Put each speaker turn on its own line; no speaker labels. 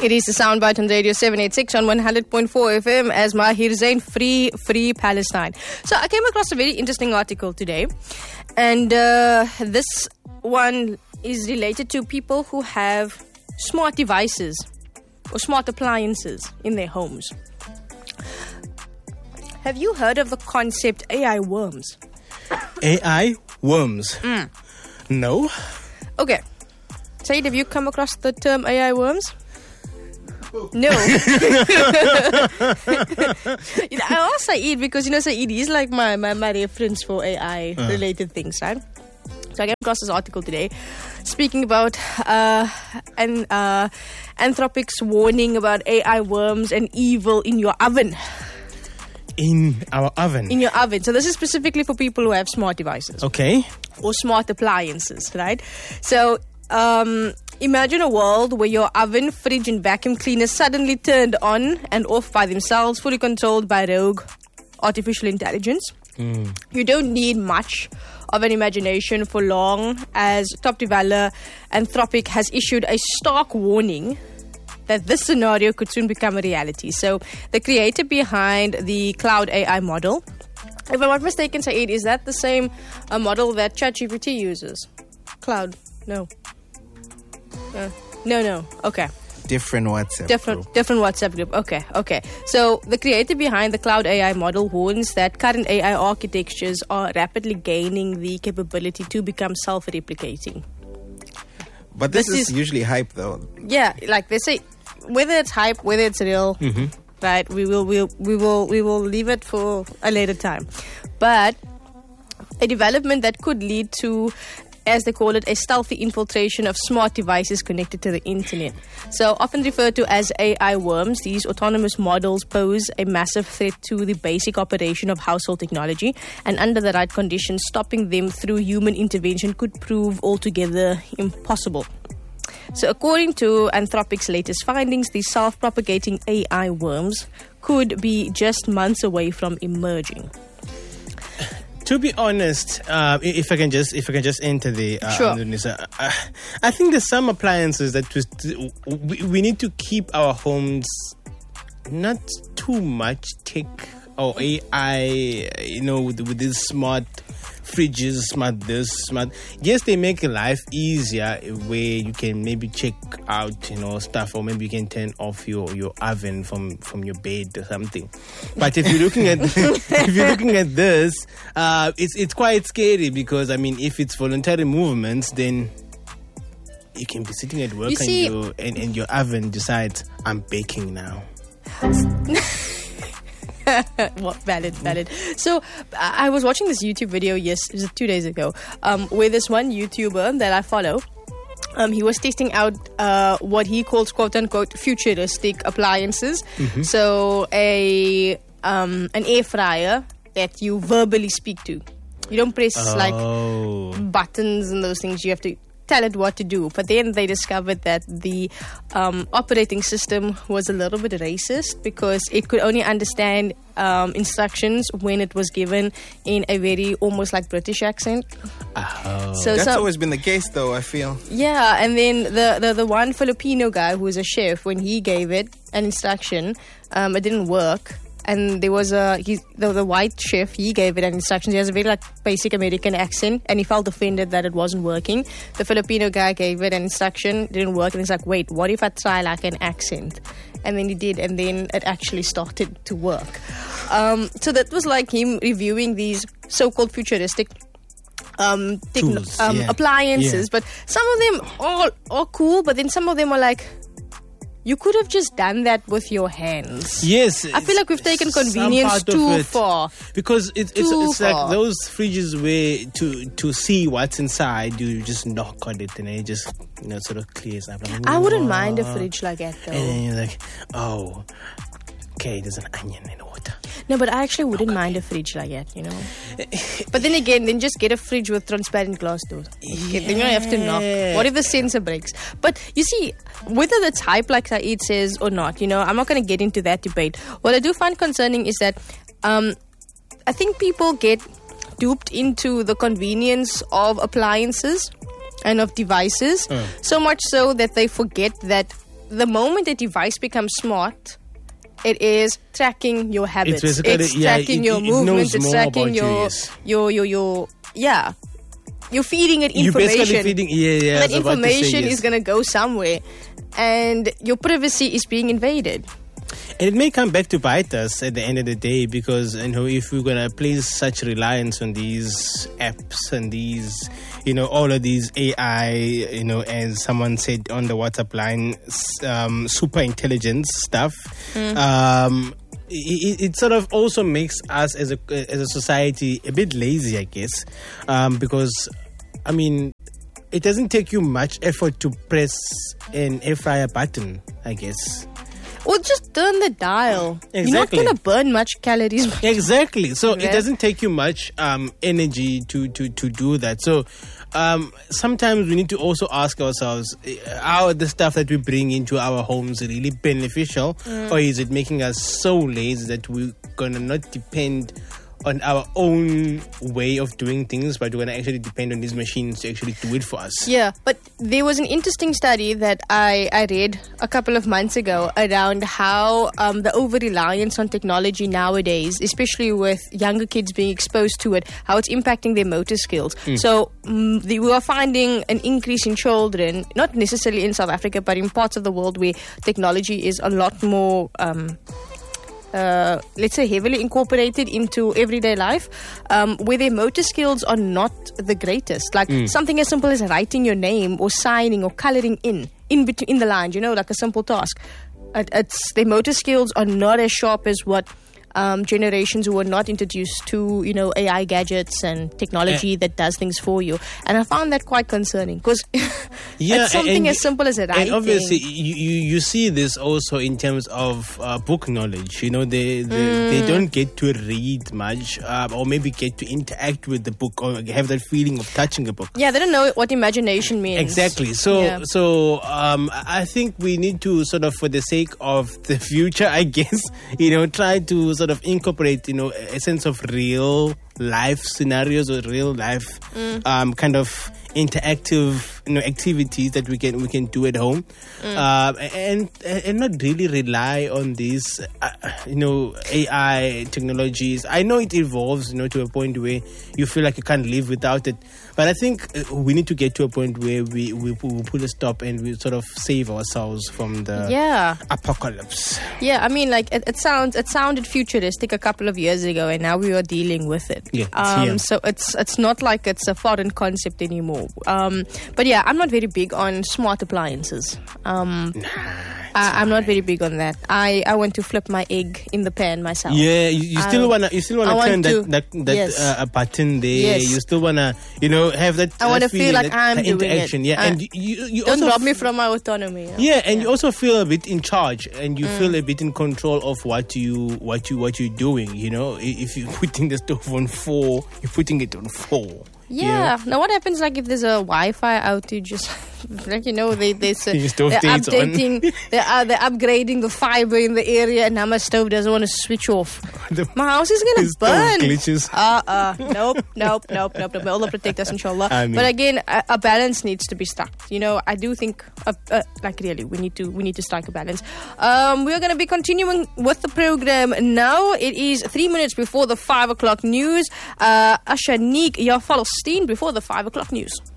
It is the Soundbite on Radio 786 on 100.4 FM as Mahir Zain, free Palestine. So I came across a very interesting article today, and this one is related to people who have smart devices or smart appliances in their homes. Have you heard of the concept AI worms?
AI worms? No.
Okay. Saeed, have you come across the term AI worms? No. I asked Saeed because, Saeed is like my reference for AI related things, right? So I came across this article today speaking about Anthropic's warning about AI worms and evil in your oven.
In our oven?
In your oven. So this is specifically for people who have smart devices.
Okay.
Or smart appliances, right? So imagine a world where your oven, fridge and vacuum cleaner suddenly turned on and off by themselves, fully controlled by rogue artificial intelligence. You don't need much of an imagination for long, as top developer Anthropic has issued a stark warning that this scenario could soon become a reality. So the creator behind the Cloud AI model, if I'm not mistaken, Saeed, is that the same model that ChatGPT uses? Cloud? No. No. Okay.
Different WhatsApp
Different WhatsApp group. Okay. So the creator behind the Cloud AI model warns that current AI architectures are rapidly gaining the capability to become self-replicating.
But this is usually hype, though.
Yeah, like they say, whether it's hype, whether it's real, right? We will leave it for a later time. But a development that could lead to, as they call it, a stealthy infiltration of smart devices connected to the internet. So often referred to as AI worms, these autonomous models pose a massive threat to the basic operation of household technology, and under the right conditions, stopping them through human intervention could prove altogether impossible. So according to Anthropic's latest findings, these self-propagating AI worms could be just months away from emerging.
To be honest, if I can just enter the
sure.
I think there's some appliances that we need to keep our homes not too much tech or AI, with these smart fridges, smart this, smart. Yes, they make life easier where you can maybe check out, stuff, or maybe you can turn off your oven from your bed or something. But if you're looking at this, it's quite scary because if it's voluntary movements, then you can be sitting at work and your oven decides I'm baking now.
Valid. So I was watching this YouTube video, it was 2 days ago, where this one YouTuber that I follow, he was testing out what he calls quote unquote futuristic appliances. So an air fryer that you verbally speak to. You don't press like buttons and those things. You have to tell it what to do. But then they discovered that the operating system was a little bit racist because it could only understand instructions when it was given in a very almost like British accent.
So that's always been the case, though, I feel.
Yeah, and then the one Filipino guy who was a chef, when he gave it an instruction, it didn't work. And there was the white chef, he gave it an instruction. He has a very basic American accent, and he felt offended that it wasn't working. The Filipino guy gave it an instruction, didn't work, and he's like, wait, what if I try an accent? And then he did, and then it actually started to work. So that was him reviewing these so-called futuristic
tools,
appliances. But some of them are cool, but then some of them are you could have just done that with your hands.
Yes.
I feel like we've taken convenience too far.
Because it's like those fridges where to see what's inside, you just knock on it and it just sort of clears up.
I wouldn't mind a fridge like that though.
And then you're like, oh, okay, there's an onion in the water.
No, but I actually wouldn't mind a fridge like that, But then again, just get a fridge with transparent glass doors. Okay, then you don't have to knock. What if the sensor breaks? But you see, whether that's hype like Saeed says or not, I'm not going to get into that debate. What I do find concerning is that I think people get duped into the convenience of appliances and of devices, so much so that they forget that the moment a device becomes smart, it is tracking your habits. It's tracking your movements. It's tracking your You're feeding it information.
You're basically feeding,
that information is going to go somewhere, and your privacy is being invaded.
And it may come back to bite us at the end of the day, because if we're gonna place such reliance on these apps and these, all of these AI, as someone said on the WhatsApp line, super intelligence stuff. It sort of also makes us as a society a bit lazy, I guess, because it doesn't take you much effort to press an air fryer button, I guess.
Or just turn the dial.
Exactly.
You're not going to burn much calories.
Exactly. So it doesn't take you much energy to do that. So sometimes we need to also ask ourselves, are the stuff that we bring into our homes really beneficial? Or is it making us so lazy that we're going to not depend on our own way of doing things, but we're going to actually depend on these machines to actually do it for us?
Yeah, but there was an interesting study that I read a couple of months ago around how the over-reliance on technology nowadays, especially with younger kids being exposed to it, how it's impacting their motor skills. So we are finding an increase in children, not necessarily in South Africa, but in parts of the world where technology is a lot more let's say heavily incorporated into everyday life, where their motor skills are not the greatest. Like something as simple as writing your name or signing or coloring in between the lines, like a simple task. Their motor skills are not as sharp as what generations who were not introduced to AI gadgets and technology that does things for you. And I found that quite concerning, because it's something as simple as writing.
And obviously you see this also in terms of book knowledge. They don't get to read much, or maybe get to interact with the book or have that feeling of touching a book.
Yeah, they don't know what imagination means.
Exactly. So I think we need to sort of, for the sake of the future, I guess, try to sort of incorporate, a sense of real life scenarios or real life kind of interactive activities that we can do at home, and not really rely on these AI technologies. I know it evolves to a point where you feel like you can't live without it, but I think we need to get to a point where we put a stop and we sort of save ourselves from the apocalypse.
Yeah, it sounded futuristic a couple of years ago, and now we are dealing with it. So it's not like it's a foreign concept anymore. But yeah, I'm not very big on smart appliances. I'm not very big on that. I want to flip my egg in the pan myself.
Yeah, you still wanna turn that button there. Yes. You still wanna have that.
I wanna feel like I'm doing
interaction.
It.
Yeah, and you
don't rob me from my autonomy.
Yeah, and you also feel a bit in charge, and you feel a bit in control of what you're doing. If you're putting the stove on 4, you're putting it on 4.
Yeah. Now, what happens if there's a Wi-Fi outage? They're updating, they're upgrading the fiber in the area, and now my stove doesn't want to switch off. My house is gonna burn.
Glitches.
Nope. Allah protect us, inshallah. But again, a balance needs to be struck. I do think, really, we need to strike a balance. We are going to be continuing with the program now. It is 3 minutes before the 5 o'clock news. Ashanique Falstein before the 5 o'clock news.